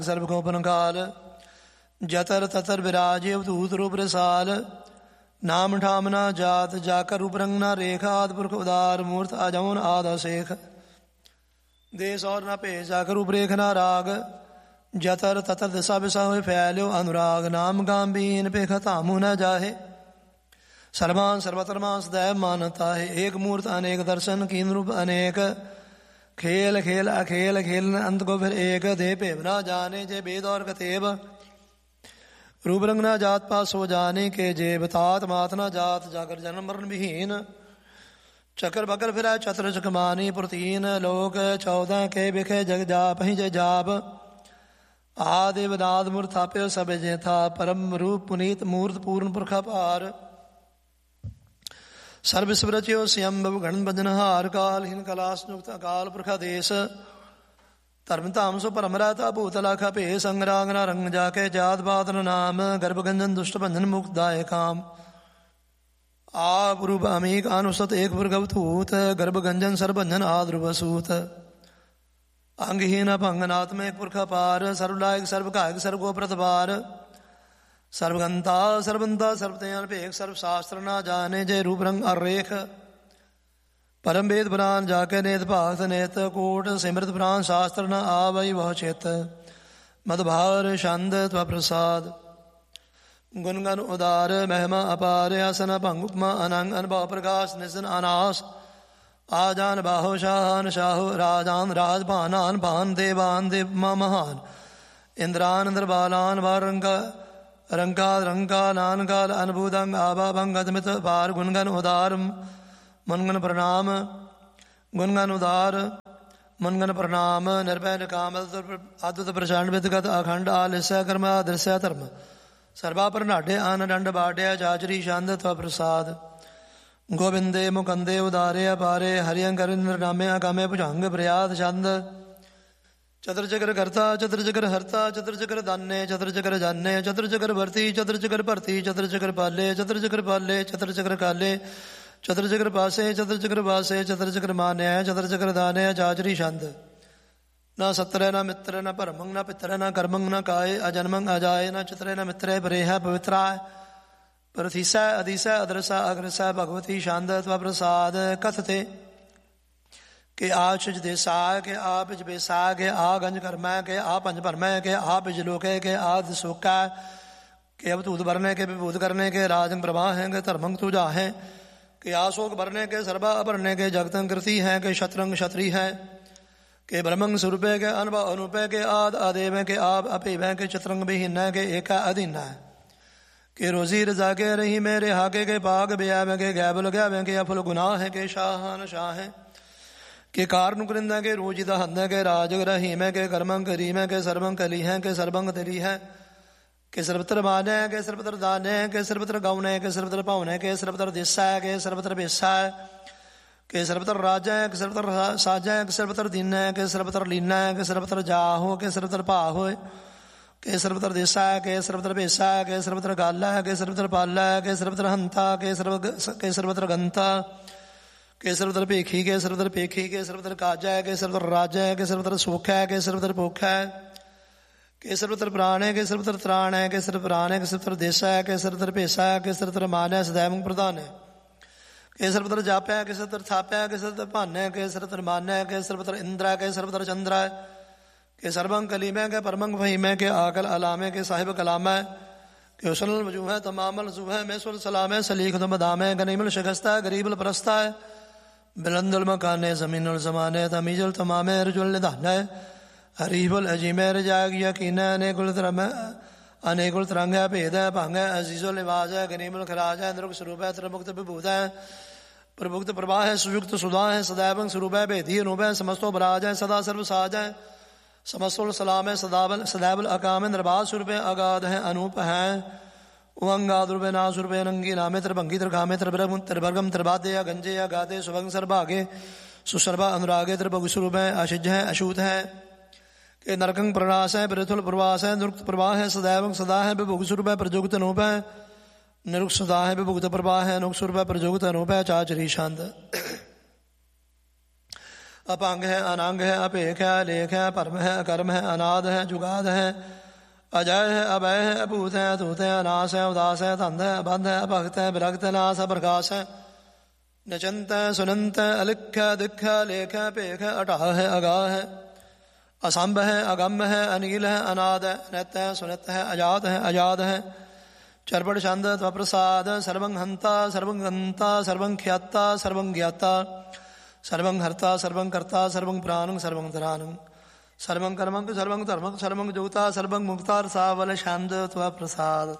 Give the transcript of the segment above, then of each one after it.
ਸਰਬ ਗੋਪਨ ਕਾਲ। ਜਤਰ ਤਤਰ ਵਿਰਾਜੇ ਅਵਧੂਤ ਰੂਪ ਰਸਾਲ। ਨਾਮ ਠਾਮ ਨਾ ਜਾਤ ਜਾਕਰ ਰੂਪ ਰੰਗ ਨਾ ਰੇਖ। ਆਦਿ ਪੁਰਖ ਉਦਾਰ ਮੂਰਤ ਅਜਮਨ ਆਦ ਅਸੇਖ। ਦੇਸ ਔਰ ਨਾ ਭੇਜ ਜਾਕਰ ਰੂਪ ਰੇਖ ਨਾ ਰਾਗ। ਜਤਰ ਤਤਰ ਦਿਸਾ ਵਿਸਾ ਹੋਏ ਫੈਲਿਓ ਅਨੁਰਾਗ। ਨਾਮ ਗਾਂਬੀਨ ਭੇਖ ਧਾਮੂ ਨ ਜਾਹੇ। ਸਰਮਾਨ ਸਰਵਤਰਮਾਨ ਸदैव ਮਾਨਤਾ ਹੈ। ਏਕ ਮੂਰਤ ਅਨੇਕ ਦਰਸ਼ਨ ਕੀਨ ਰੂਪ ਅਨੇਕ। ਖੇਲ ਖੇਲ ਅਖੇਲ ਖੇਲਨ ਅੰਤ ਕੋ ਫਿਰ ਏਕ। ਦੇ ਭੇਵ ਨਾ ਜਾਣੇ ਜੇ वेद और कतेब। रूप रंग ना जात पात सो जाने के जेब। तात मात ना जात जाकर जन्म मरण विहीन। चक्र बकर फिर चतर चकमानी पुरतीन। लोक 14 के बिखे जग जाप ही जय जाप। आदि विनाद मूर्त थाप्यो सब जे था। परम रूप पुनीत मूर्त पूर्ण पुरखा पार। सर्व स्मृत्यो स्वयं गण भजन हार। कालहीन कलास युक्त अकाल पुरखा देश। ਧਰਮ ਧਾਮ ਸੋ ਭਰਮ ਰਾਤਾ ਭੂਤ ਲਾਖਾ ਭੇ। ਸੰਗ ਰਾਗ ਨਾ ਰੰਗ ਜਾ ਕੇ ਜਾਤ ਬਾਤ ਨਾਮ। ਗਰਭ ਗੰਜਨ ਦੁਸ਼ਟ ਭੰਜਨ ਮੁਕਤ ਦਾਇ ਕਾਮ। ਆਪ ਰੂਪ ਅਮੀਕ ਅਨੁਸਤ ਏਕ ਪੁਰਖ ਅਵਧੂਤ। ਗਰਭ ਗੰਜਨ ਸਰਭੰਜਨ ਆਦ ਰੂਪ ਸੂਤ। ਅੰਗਹੀਨ ਭੰਗਨਾਤਮ ਏਕ ਪੁਰਖ ਅਪਾਰ। ਸਰਬ ਲਾਇਕ ਸਰਬ ਘਾਇਕ ਸਰਬ ਗੋ ਪ੍ਰਤਪਾਰ। ਸਰਬਗੰਤਾ ਸਰਬੰਤਾ ਸਰਬ ਧਿਆਨ ਭੇਖ। ਸਰਬ ਸ਼ਾਸਤਰ ਨਾ ਜਾਣੇ ਜੇ ਰੂਪ ਰੰਗ ਅਰੇਖ। परम वेद पुराण जाके नेत भागत नेत। कोट सिमृत पुराण शास्त्र न आवई वह चित। मदभार छंद त्व प्रसाद। गुणगन उदार महिमा अपार। आसन भंग उपमा अनंग अनुभव प्रकाश निशन अनास। आजान बाहो शाहान शाहो राजान राज भानान भान। देवान देव महान। इंद्रान इंद्रबालान वार रंका रंका नान काल अनुभूतंग आभा भंग अदमित पार। गुणगन उदार मनगन प्रणाम। गुणगन उदार मनगन प्रणाम। निर्भय निकाम अद्भुत प्रचंड विदगत अखंड आलिस्य कर्म आदृश्य धर्म। सर्वा प्रनाढ़े आन दंड बाढ़ चाचरी छंद त्व प्रसाद। गोविंदे मुकंदे उदारे अपारे। हरियंकर नामे अकामे भुजंग प्रयाद छंद। चतुर चक्र करता चतुर चक्र हरता। चतुर चक्र दाने चतुर चक्र जाने। चतुर चक्र भरती चतुर चक्र भरती। चतुर चक्र पाले चतुर चक्र पाले। चतुर चक्र काले चतुर चक्र पासे। चतुर चक्र पासे चतुर चक्र मान्य। चतुर चक्र दाने चाचरी छंद। न सत्र न मित्र न परमंग न पितर न कर्मंग न काय। अजन्मंग अजाय न चित्र न मित्र परेह पवित्रा। प्रथिसा अधिसा अदृसा अग्रसा भगवती छंद त्व प्रसाद। कथते के आ छिज देसा के आ पिज बेसा के आ गंज कर्मै के आ पंज भरमै के आ पिज लोके के आ दिशोका के अवधूत भरने के विभूत करने के राजंग प्रवाह है के धर्मंग तुझा है के आशोक भरने के सर्वा भरने के जगतंग कृति है के शत्रंग क्षत्रि है के ब्रह्मंग स्वरूपे के अनुभव अनुपय के आद आदेव के आप अपिव के चित्रंग विहीन के एका अधीन है के रोजी रजा के रही मेरे हाके के पाग ब्याव के गैबल गैव के अफुल गुनाह है के शाहान शाह है के कारण कृंद के रोजिदा हंद के राजग रही में के कर्मंग करी में के सर्वंग कली है के सर्वंग तरी है के सर्वत्र माने के सर्वत्र दाने के सर्वत्र गौने के सर्वत्र पावने के सर्वत्र दिशा के सर्वत्र बेसा के सर्वत्र राजा के सर्वत्र साजा के सर्वत्र दिन के सर्वत्र लीना के सर्वत्र जाहो के सर्वत्र पाहो के सर्वत्र दिशा के सर्वत्र बेसा के सर्वत्र गाला के सर्वत्र पाला के सर्वत्र हंता के सर्वत्र गंता के सर्वत्र पेखी के सर्वत्र पेखी के सर्वत्र काजा के सर्वत्र राजा के सर्वत्र सोखा के सर्वत्र पोखा के सर्वत्र प्राण है के सर्वत्र त्राण है के सर्वत्र प्राण है के सर्वत्र देशा है के सर्वत्र पेशा है के सर्वत्र मान है सदैव प्रधान है के सर्वत्र जाप्या है के सर्वत्र थाप्या है के सर्वत्र भान है के सर्वत्र मान है के सर्वत्र इंद्र है के सर्वत्र चंद्र है के सर्वंग कलीम है के परमंग फहीम है के आकल अलाम है के साहिब कलाम है के उसल वजू है तमामल जू है मेसुल सलाम है सलीख दम है गनीमल शिकस्ता है गरीबल परस्ता है बुलंदुल मकान है जमीनुल जमान है तमीजुल तमाम है रजुल निधान है हरीबुल अजीमेर जाग यकीन अनेकुल तरंग है भेद है भंग है अजीजुल निवाज है गनीमुल खराज है निरुक्त स्वरूप है त्रिमुक्त विभूत है प्रभुक्त प्रभा है सुयुक्त सुधा है सदैव स्वरूप है भेदी अनूप है समस्तो बराज है सदा सर्व साज है समस्तुल सलाम है सदैवल अकाम है निर्बाध स्वरूप है अगाध है अनूप है उंगाद रूप ना स्वरूप है नंगी नामे त्रिभंगी त्रिखामे त्रिभर्गम त्रिबादे गंजे गादे सुभंग सर्भागे सुसर्भा अनुरागे त्रिभुग स्वरूप है अशिज है अशूत है के नरकंग प्रणास है पृथुल प्रवास है निरुक्त प्रवाह है सदैव सदा है विभुग स्वरूप है प्रजोगित अनूप है निरुक्त सदा है विभुक्त प्रवाह है अनुक स्वरूप है प्रजोगित अनूप है चाचरी छंद। अपंग है, अनंग है, अपेख है, लेख है, परम है, अकर्म है, अनाद है, जुगाद है, अजय है, अभय है, अभूत है, अतूत है, अनास है, उदास है, धंध है, अबंध है, अभक्त है, विरक्त है, नास है, प्रकाश है, नचंत है, सुनंत है, अलिख है, दिख है, लेख है, पेख है, अटाह है, अगाह है, असंभ है, अगम है, अनील है, अनाद है, नित्य है, सुनित है, अजात है, अजाद है, चरपड़ छंद त्वप्रसाद, सर्वं हंता, सर्वं गंता, सर्वं ख्याता, सर्वं ज्ञाता, सर्वं हर्ता, सर्वं कर्ता, सर्वं प्राणं, सर्वं धरानं, सर्वं कर्मं, सर्वं धर्मं, सर्वं जोता, सर्वं मुक्तार सावल छंद त्वप्रसाद।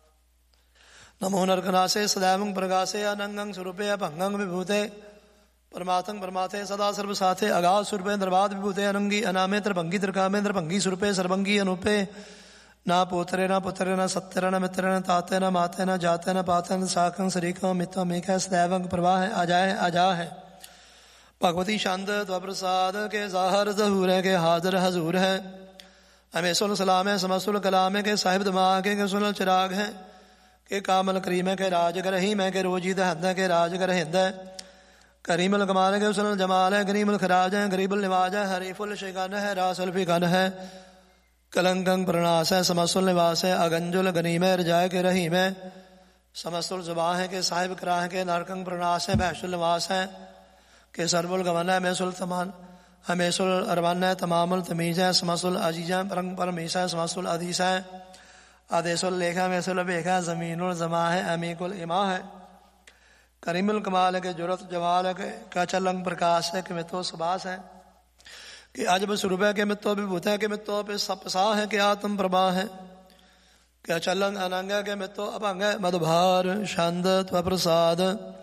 नमो नरकनासे सदैवं प्रकाशे, अनंगं स्वरूपे, अपंगं विभूते, परमार्थं परमाथे, सदा सर्वसाथे, अगाध स्वरूपे, निर्बाध विभूते, अनंगी अनामे, त्रिभंगी त्रिकामे, त्रिभंगी स्वरूपे, सर्वंगी अनुपे, ना पोतरे न पुत्रे न सत्तर न मित्र न ताते न माते न जाते न पाते न साखं सरीखं मित्वं एक है, सदैवं प्रवाह है, अजाय है, अजा है, भगवती छंद त्वप्रसाद के ज़ाहिर ज़हूर है, के हाजिर हजूर है, हमेशुल सलाम है, समसुल कलाम है, के साहिब दिमाग है, के सुनल चिराग है, के कामल करीम है, के राज कर रहीम है, के रोजीद हद है, के राज कर हिंद है, करीमुल कमाल है, के सुनल जमाल है, गरीमुल खराज है, गरीबुल निवाज है, हरीफुल शिगन है, रासुल फिगन है, कलंकं प्रणास है, समस्तुल निवास है, अगंजुल गनीम है, रजाय के रहीम है, समस्तुल जुबा है, के साहिब करा है, के नरकंग प्रणास है, भैशुल निवास है, के सरबुल गमन है, हमेशुल तमान, हमेशुल अरमान है, तमामुल तमीज है, समस्तुल अजीज है, परंग परमीस है, समस्तुल अदीस है, आदेशुल लेखा, हमेशुल बेखा, जमीनुल जमा है, अमीकुल इमा है, करीमुल कमाल है, के जुरत जवाल है, के चलंग प्रकाश है, के मितो सुबास है, कि अजब स्वरूप है, के मित्तो विभूत है, के मित्तो पे सपसा है, के आत्म प्रभा है, के अचलंग अनंग है, के मित्तो अपंग है, मधुभार छंद त्वप्रसाद,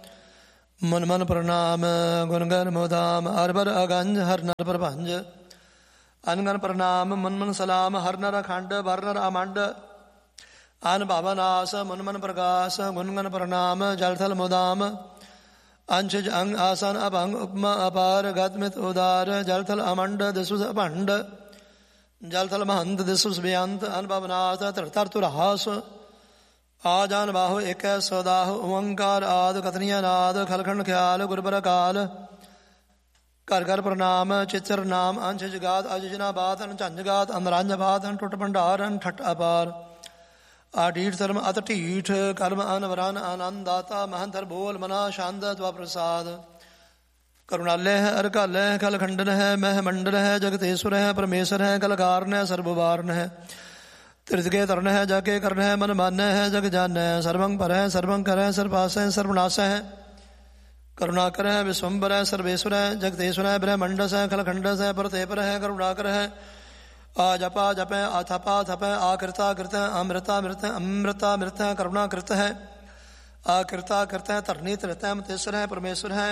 मन मन प्रणाम गुणगन मोदाम, अरबर अगंज हर नर प्रभंज, अनगन प्रणाम मन मन सलाम, हर नर अखंड भर नर अमंड, अन भावनाश मन मन प्रकाश, गुणगन प्रणाम जलथल मोदाम, अंशज अंग आसन अभंग उपमा अपार गतमित उदार, जलथल अमंड दिशुस अभंड, जलथल महंत दिशुस बेअंत, अनुभवनाथ तृतर्तुरहास, आजान बाहु एक सौदाह, ओंकार आद कथनिया नाद, खलखंड ख्याल गुरबर काल, कर कर प्रणाम चिचर नाम, अंशज गात अजना बात, झंझगात अनरांज बात, टुट भंडार ठट अपार, आठीठ धर्म अतठीठ कर्म अनवरान आनंदाता, महंतर बोल मना शांत त्वप्रसाद, करुणालय है, अरकालय है, कलखंडन है, मह मंडल है, जगतेश्वर है, परमेश्वर है, कलकारन है, सर्ववारण है, त्रिदगे तरण है, जगे कर्ण है, मन मान्य है, जग जान है, सर्वं पर है, सर्वं कर है, सर्वपास है, सर्वनाश है, करुणाकर है, विश्वम्बर है, सर्वेश्वर है, जगतेश्वर है, ब्रह्मंडस है, खलखंडस है, परतेपर है, करुणाकर है, आजपा जप है, अथपा थप है, आकृता कृत है, अमृता मृत है, अमृता मृत है, करुणा कृत है, आकृता कृत है, तरनी तृत है, मतेश्वर है, परमेश्वर है,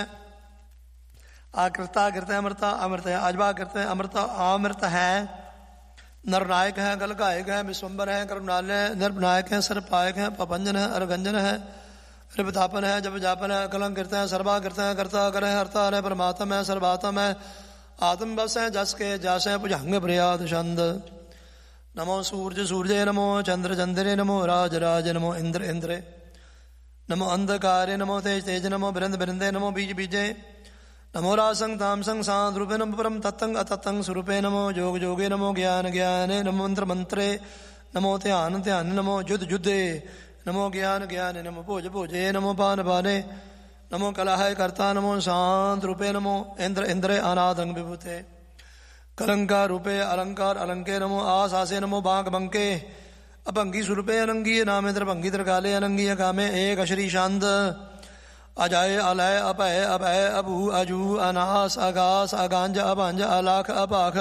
आकृता कृत है, अमृता अमृत है, अजबा कृत है, अमृता अमृत है, नरनायक है, गलगायक है, विश्वम्बर है, करुणालय है, निर्भनायक है, सर्वपायक है, पपंजन है, अरगंजन है, रिपतापन है, जब जापन है, कलंक कृत है, सर्वा कृत है, कर्ता कर है, हरता है, परमात्म है, सर्वात्म है, आत्म बस है, जस के जस है, भुजंग प्रियाद छंद, नमो सूर्य सूर्य नमो चंद्र चंद्रे नमो राज राज नमो इंद्र इंद्रे, नमो अंधकारे नमो तेज तेज नमो बृंद बृंदे नमो बीज बीजे, नमो रासंग तामसंग सांत रूपे नमो परम तत्तंग अतत्तंग स्वरूपे नमो जोग जोगे नमो ज्ञान ज्ञाने नमो मंत्र मंत्रे नमो ध्यान ध्यान नमो युद्ध युद्धे नमो ज्ञान ज्ञान नमो भोज भोजे नमो पान पाने नमो कलाहय कर्ता नमो शांत रूपे नमो इंद्र इंद्रे अनादंग विभूते, कलंकार रूपे अलंकार अलंके नमो आस आसे नमो बांक बंके, अपंगी स्वरूपे अनंगी नामेंद्र भंगी त्रिकाले अनंगी कामे एक अश्री शांत, अजाय अलय अपय अभय अभू अजू अनास अगास अगांज अभांज अलाख अपाख,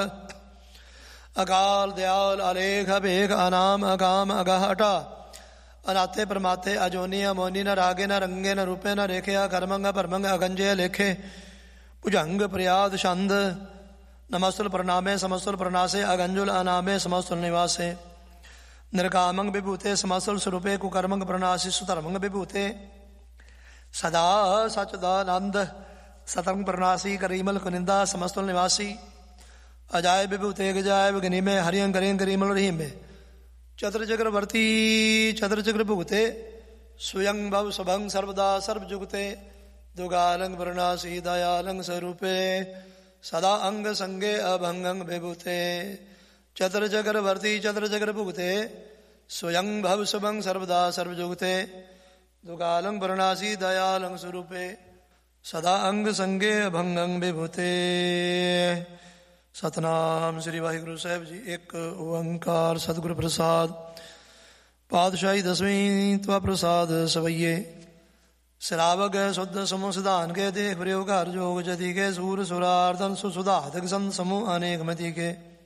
अकाल दयाल अलेख अभेख अनाम अकाम अगह अटा, अनाथे परमाथे अजोनी अमोनी न रागे न रंगे न रूपे न रेखे कर्मंग परमंग अगंजे लेखे, भुजंग प्रियाद छंद, नमस्तुल प्रणामे समस्तुल प्रणासे, अगंजुल अनामे समस्तुल निवासे, निर्कामंग विभूते समस्तुल स्वरूपे, कुकर्मंग प्रणासी सुधर्मंग विभूते, सदा सचदानंद सतंग प्रणासी, करीमल कुनिंदा समस्तुल निवासी, अजाय विभूते गजाय गनिमे, हरियं करें करीमल रहीम में, चतर चक्रवर्ती चतर चक्र भुगते, स्वयं भव शुभंग सर्वदा सर्वजुगते, दुगालंग वर्णासी दयालंग स्वरूपे, सदा अंग संगे अभंगं विभूते चतर चक्रवर्ती चतर चक्र भुगते स्वयं भव शुभं सर्वदा सर्वजुगते दुकालं वर्णासी दयालं स्वरूपे सदा अंग संगे अभंगं विभूते। सतनाम श्री वाहिगुरु साहिब जी। एक ओंकार सतगुरु प्रसाद पातशाही दसवीं त्वा प्रसाद सवैये श्रावक शुद्ध समूह सिद्धान के देख प्रयोग घर जोग जति के सूर सुरार्दन सुधाधक संत समूह अनेक मति के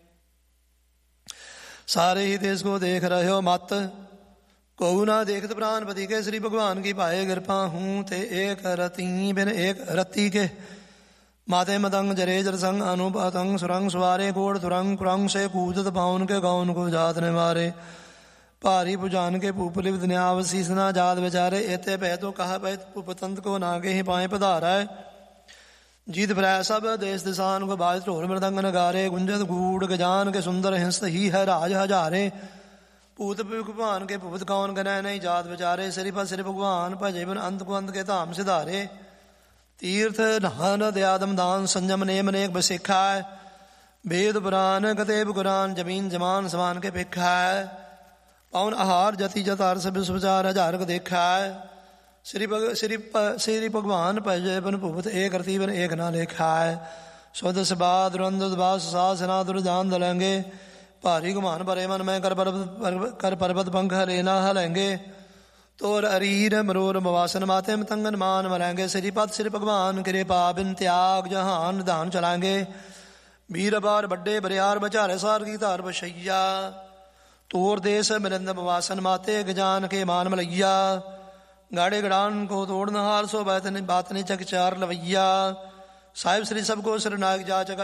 सारे ही देश को देख रहे हो मत को ना देखत प्राणपति के श्री भगवान की पाए कृपा हूँ ते एक रति बिन एक रति के माते मतंग जरे जर संग अनुपतंग सुरंग सुवारे कोड़ तुरंग कुरंग से कूदत पाउन के गौन को जात ने मारे भारी पुजान के पुपलिप न्याव सीसना जात बेचारे एते पह तो कहा पह पुपतंत को नागे ही पाए पधारा है जीत भ्रय सब देश दिशान को बाज ढोल मृदंग नगारे गुंजत गूढ़ गजान के सुंदर हिंस ही है राज हजारे पूत भगवान के पुपत कौन गनय नहीं जात बेचारे श्री भगवान भजे बन अंत को अंत के धाम सिधारे तीर्थ नहान दयादम दान संयम नेम नेक बसिखा है वेद पुराण कतेब कुरान जमीन जमान समान के भिखा है पवन आहार जति जतार सब सुचार हजार को देखा है श्री भगवान भजे बन भुवत एक रति बन एक ना लेखा है स्वदस बाद रंदबास सासना दुर्जान दलेंगे भारी गुमान भरे मन में कर पर्वत पंख लेना हलेंगे तोर अरीर मरोर मवासन माते मतंगन मान मरेंगे श्रीपद श्री भगवान कृपा बिन त्याग जहान दान चलाएंगे वीर बार बड्डे बरियार बचारे सार की तार बशैया तोर देश मिरंद मवासन माते गजान के मान मलैया गाड़े गड़ान को तोड़न हार सो बात ने चक चार लवैया साहिब श्री सबको सिर नायक जा चका